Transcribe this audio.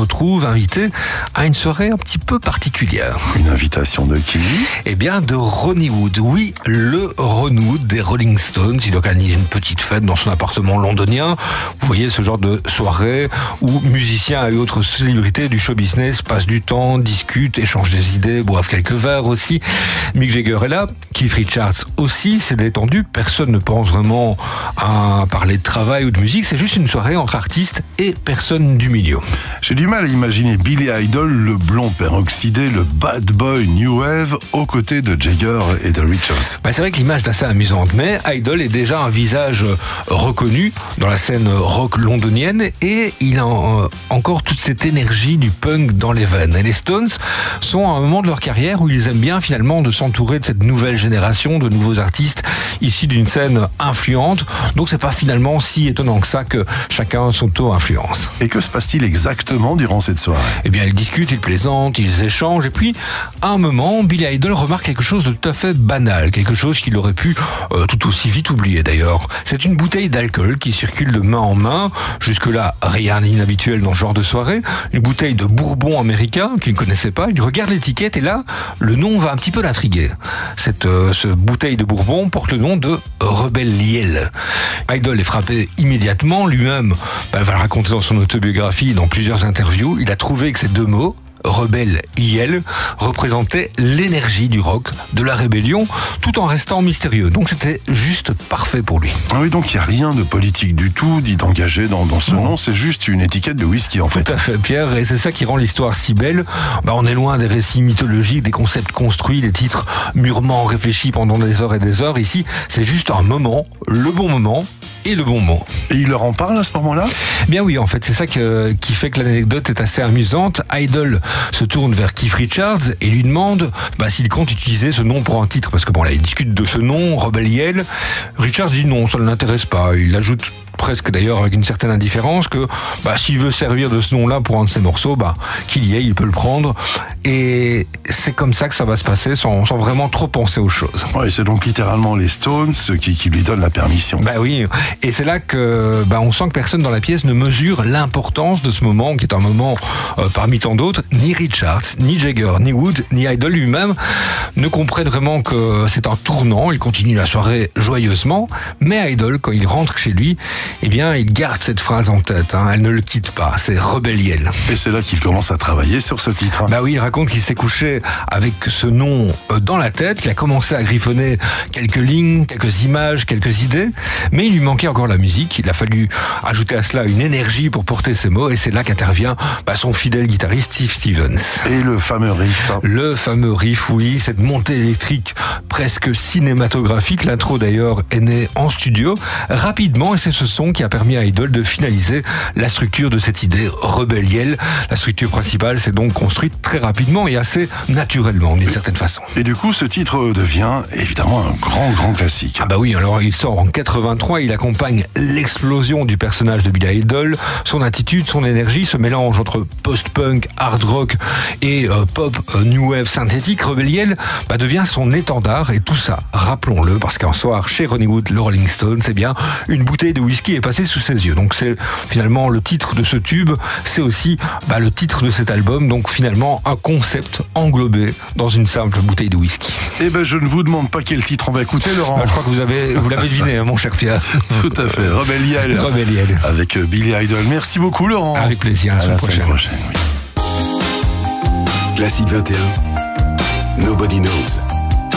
retrouve invité à une soirée un petit peu particulière. Une invitation de qui? Eh bien, de Ronnie Wood. Oui, le Ron Wood des Rolling Stones. Il organise une petite fête dans son appartement londonien. Vous voyez ce genre de soirée où musiciens et autres célébrités du show business passent du temps, discutent, échangent des idées, boivent quelques verres aussi. Mick Jagger est là, Keith Richards aussi, c'est détendu. Personne ne pense vraiment à parler de travail ou de musique. C'est juste une soirée entre artistes et personnes du milieu. J'ai du mal à imaginer Billy Idol, le blond peroxydé, le bad boy new wave, aux côtés de Jagger et de Richards. C'est vrai que l'image est assez amusante, mais Idol est déjà un visage reconnu dans la scène rock londonienne et il a encore toute cette énergie du punk dans les veines. Et les Stones sont à un moment de leur carrière où ils aiment bien finalement de s'entourer de cette nouvelle génération de nouveaux artistes issus d'une scène influente. Donc c'est pas finalement si étonnant que ça que chacun s'auto-influence. Et que se passe-t-il exactement durant cette soirée? Eh bien, ils discutent, ils plaisantent, ils échangent. Et puis, à un moment, Billy Idol remarque quelque chose de tout à fait banal, quelque chose qu'il aurait pu tout aussi vite oublier d'ailleurs. C'est une bouteille d'alcool qui circule de main en main. Jusque-là, rien d'inhabituel dans ce genre de soirée. Une bouteille de bourbon américain qu'il ne connaissait pas. Il regarde l'étiquette et là, le nom va un petit peu l'intriguer. Cette bouteille de bourbon porte le nom de Rebel Yell. Idol est frappé immédiatement. Lui-même va le raconter dans son autobiographie, dans plusieurs interviews. Il a trouvé que ces deux mots, Rebel Yell, représentaient l'énergie du rock, de la rébellion, tout en restant mystérieux. Donc c'était juste parfait pour lui. Ah oui, donc il n'y a rien de politique du tout, dit d'engagé dans ce nom, c'est juste une étiquette de whisky en fait. Tout à fait, Pierre, et c'est ça qui rend l'histoire si belle. On est loin des récits mythologiques, des concepts construits, des titres mûrement réfléchis pendant des heures et des heures. Ici, c'est juste un moment, le bon moment, et le bon mot. Et il leur en parle à ce moment-là? Bien oui, en fait, c'est ça qui fait que l'anecdote est assez amusante. Idol se tourne vers Keith Richards et lui demande s'il compte utiliser ce nom pour un titre, parce que là, il discute de ce nom, Rebel Yell. Richards dit non, ça ne l'intéresse pas. Il ajoute presque d'ailleurs avec une certaine indifférence que s'il veut servir de ce nom-là pour un de ses morceaux, qu'il y ait, il peut le prendre. Et c'est comme ça que ça va se passer sans vraiment trop penser aux choses. Ouais, c'est donc littéralement les Stones qui lui donnent la permission. Oui, et c'est là que on sent que personne dans la pièce ne mesure l'importance de ce moment, qui est un moment parmi tant d'autres. Ni Richards, ni Jagger, ni Wood, ni Idol lui-même ne comprennent vraiment que c'est un tournant. Il continue la soirée joyeusement, mais Idol, quand il rentre chez lui, il garde cette phrase en tête, elle ne le quitte pas, c'est Rebel Yell. Et c'est là qu'il commence à travailler sur ce titre. Oui, il raconte qu'il s'est couché avec ce nom dans la tête, qu'il a commencé à griffonner quelques lignes, quelques images, quelques idées, mais il lui manquait encore la musique. Il a fallu ajouter à cela une énergie pour porter ces mots, et c'est là qu'intervient son fidèle guitariste Steve Stevens. Et le fameux riff. Le fameux riff, oui, cette montée électrique presque cinématographique. L'intro d'ailleurs est née en studio rapidement, et c'est ce son qui a permis à Idol de finaliser la structure de cette idée Rebel Yell. La structure principale s'est donc construite très rapidement et assez naturellement, d'une certaine façon. Et du coup, ce titre devient évidemment un grand classique. Oui, alors il sort en 83, il accompagne l'explosion du personnage de Billy Idol. Son attitude, son énergie, ce mélange entre post-punk, hard rock et pop new wave synthétique, Rebel Yell, devient son étendard. Et tout ça, rappelons-le, parce qu'un soir, chez Ronnie Wood, le Rolling Stone, c'est bien une bouteille de whisky est passée sous ses yeux. Donc c'est finalement le titre de ce tube, c'est aussi le titre de cet album. Donc finalement un concept englobé dans une simple bouteille de whisky. Je ne vous demande pas quel titre on va écouter, Laurent. Je crois que vous l'avez deviné, mon cher Pierre. Tout à fait, Rebel Yell. Rebel Yell. Avec Billy Idol. Merci beaucoup, Laurent. Avec plaisir, à la semaine prochaine. Classique 21, Nobody Knows.